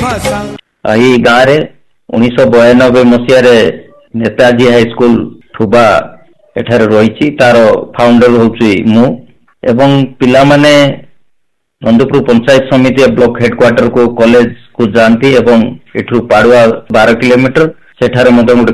ଏହି ଗାଁରେ 1992 ମସିହାରେ ନେତାଜୀ ହାଇସ୍କୁଲ ଠୁବା ଏଠାରେ ରହିଛି। ତାର ଫାଉଣ୍ଡର ହଉଛି ମୁଁ ଏବଂ ପିଲାମାନେ ନନ୍ଦପୁର ପଞ୍ଚାୟତ ସମିତି ବ୍ଲକ ହେଡକ୍ୱାର୍ଟର କୁ କଲେଜ କୁ ଯାଆନ୍ତି ଏବଂ ଏଠୁ ପାଡୁଆ 12 କିଲୋମିଟର ସେଠାରେ ମଧ୍ୟ